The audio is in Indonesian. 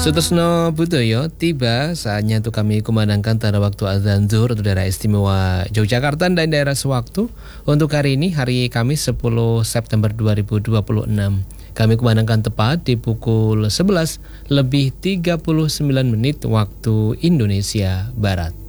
Sutresno Budoyo, tiba saatnya untuk kami kumandangkan tanda waktu azan zuhur untuk daerah istimewa Yogyakarta dan daerah sewaktu. Untuk hari ini, hari Kamis 10 September 2026. Kami kumandangkan tepat di pukul 11 lebih 39 menit waktu Indonesia Barat.